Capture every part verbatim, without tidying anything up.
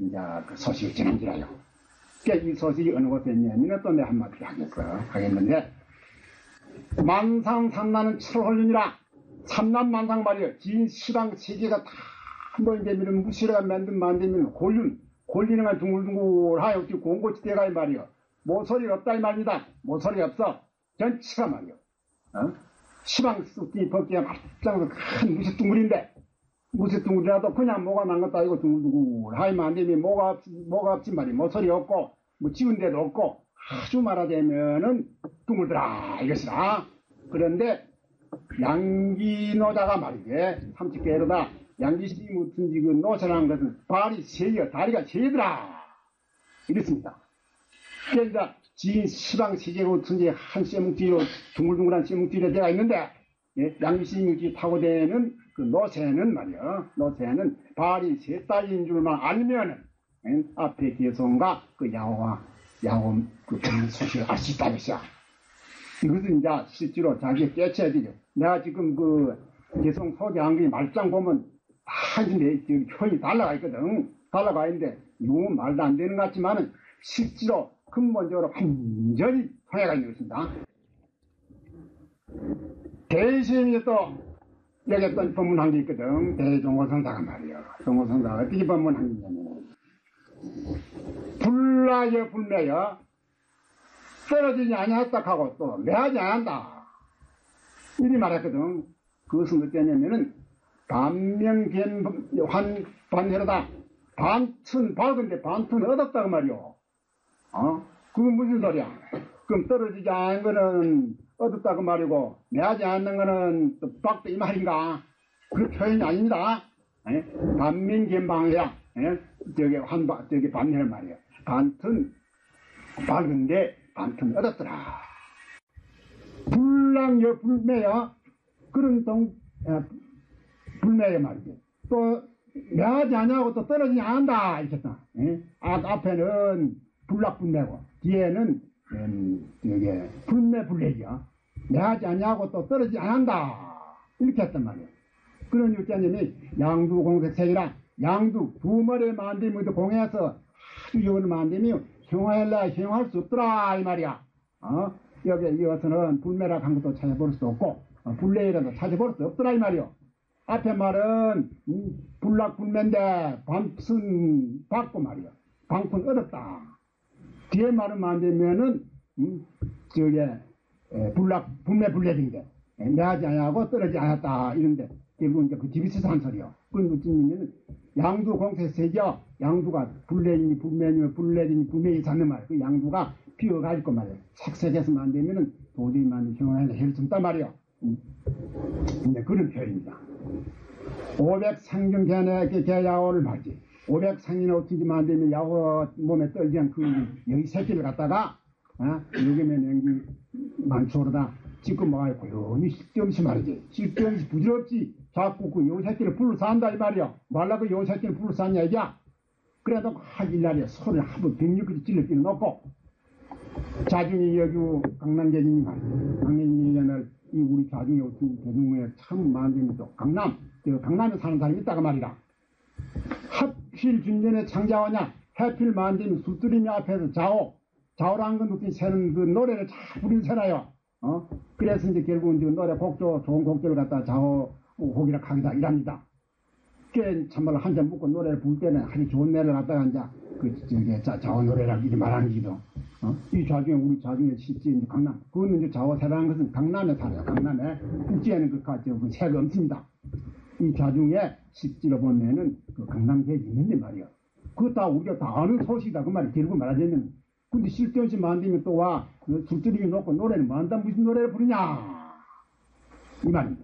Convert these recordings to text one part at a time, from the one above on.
이제 그 소식이 전해지라요. 이 소식이 어느 곳에 있냐면 또 내 한마디 하겠어 하겠는데, 만상삼나는 철홀륜이라. 삼난 만상 말이요. 긴 시방 세계가 다 뭐 이제 이런 무시가 만든 만들면 골륜 골리는 건 둥글둥글하여 공고지대가 이 말이요. 모서리가 없다 이 말입니다. 모서리 없어. 전치가 말이요. 어? 시방 쑥이 벗기가 말짱 큰 무쇠 둥글인데, 무쇠 둥글이라도 그냥 뭐가 난 것도 아니고 둥글둥글하여 만들면 뭐가 없지, 뭐가 없지 말이요. 모서리 없고 뭐 지은 데도 없고 아주 말하자면은 둥글더라 이것이라. 그런데 양기노자가 말이지 삼십계로다. 양기시 무슨지 그 노천한 것은 발이 세여 다리가 세더라 이랬습니다. 그러니까 지인 시방 세계로 튼지 한 쇠뭉티로 둥글둥글한 쇠뭉티로 되어 있는데, 예? 양기시 뭉티 타고 되는 그 노새는 말이야. 노새는 발이 세 딸인 줄만 알면은 예? 앞에 개성과 그 야호와 야호 그 소식을 알 수 있다 것이야. 이것은 이제 실제로 자기가 깨쳐야 되죠. 내가 지금 그 개성 소개한 게 말짱 보면 다 이제 표현이 달라가 있거든. 달라가 있는데 이건 말도 안 되는 것 같지만은 실제로 근본적으로 완전히 통해가 있는 것입니다. 대시행이 또 여기 또 법문한 게 있거든. 대종고선사가 말이야. 종고선사가 어떻게 법문한 게 있냐면, 불라여 불매여 떨어지지 아니했다 하고 또 매하지 않았다 이리 말했거든. 그것은 어땠냐면은 반명견 반해로다. 반튼 밝은데 반튼 얻었다 그 말이오. 어? 그건 무슨 소리야? 그럼 떨어지지 않은 거는 얻었다 그 말이고 매하지 않는 거는 또 박다 이 말인가? 그 표현이 아닙니다. 반명견방해야 저기 한 저기 반해를 말이야. 반튼 밝은데 반튼 얻었더라. 불랑여 불매여 그런 동 에, 불매여 말이지. 또 매하지 않냐고 또 떨어지지 않는다 이랬다. 아, 앞에는 불락불매고 뒤에는 음, 여기 불매 불래기야. 매하지 않냐고 또 떨어지지 않는다 이렇게 했단 말이야. 그런 육자님이 양두공색색이라 양두 두 머리 만들면 공해서 아주 요걸 만들면 형화할라 형할 수 없더라 이 말이야. 어? 여기 이어서는 불매라 한 것도 찾아볼 수 없고 어, 불매라도 찾아볼 수 없더라 이 말이요. 앞에 말은 음, 불락불매인데 반푼 받고 말이야. 방푼 얻었다. 뒤에 말은 만들면은 음, 저게 에, 불락 불매 불매인데 매하지 않냐고 떨어지지 않았다 이런데 결국 이제 그 디비스에서 한 소리요. 그건 무슨 양두 공세색이요. 양두가 불내니 불매니 불내니 불매니 잡는 말. 그 양두가 비어가지고 말이야. 색색해서 만들면은 도저히 만들 형을 해줄 수 없단 말이요. 음. 이제 그런 표현입니다. 오백상경 개내 개야호를 말지. 오백상이나 어떻게 만들면 야호 몸에 떨지 않은 그 여기 새끼를 갖다가 어? 여기면 연기 만초로다 찍고 뭐가 고요히 쓸데없이 말이지. 쓸데없이 부질없지. 자꾸 그 요 새끼를 불러서 한다 이 말이야. 말라고 요 새끼를 불러서 하냐 이야. 그래도 하길날에 손을 한번 백육까지 찔러 끼는 놓고 자중이 여기 강남계진이 말이야. 강남계진을 이 우리 자중이 어떤 대중에 참 만드는 또 강남 저 강남에 사는 사람이 있다가 말이라. 하필 준전에 창자하냐 하필 만드는 수두리미 앞에서 자오 자오라는 건 어떤 새는 그 노래를 잘 부르는 새나요. 어? 그래서 이제 결국은 이제 노래 곡조 좋은 곡조를 갖다 자오 곡이라 하기다 이랍니다. 꽤 참말로 한 잔 묵고 노래를 부를 때는 아주 좋은 노래를 갖다가 이제 그 저기 자 자오 노래라고 이렇게 말하는 기도. 어? 이 좌중에 우리 좌중에 실제 이제 강남 그거는 이제 자오새라는 것은 강남에 살아요. 강남에 국지에는 그 가죠 그 새가 없습니다. 이 좌중에 실제로 보면은 그 강남계에 있는데 말이야. 그거 다 우리가 다 아는 소식이다 그 말이 결국 말하자면. 근데 실제없이 만들면 또 와 그 술들이 놓고 노래를 뭐 한다 무슨 노래를 부르냐 이 말입니다.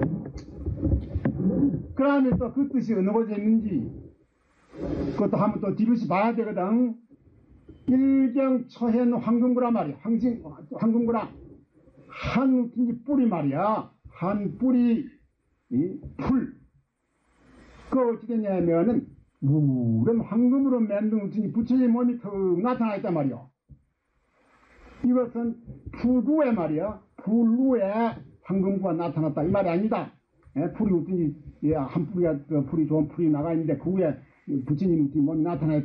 그러면 또 그 뜻이 어느 곳에 있는지 그것도 한번 또 디비씨 봐야 되거든. 일경초현 황금구라 말이야. 황신, 황금구라 한 뿌리 말이야. 한 뿌리 이 풀 그 어찌 되냐면은 물은 황금으로 만든 우선이 부처의 몸이 턱 나타나 있단 말이야. 이것은 풀구에 말이야. 풀구에 황금구가 나타났다 이 말이 아니다. 예, 풀이 어떤지 예, 한 뿌리가 풀이 좋은 풀이 나가 있는데 그 위에 부처님 몸이 나타나 있다.